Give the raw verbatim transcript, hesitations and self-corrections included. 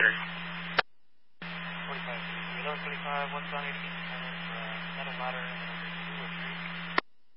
thirty. forty-five. eleven forty-five, one song eighteen, uh, metal ladder.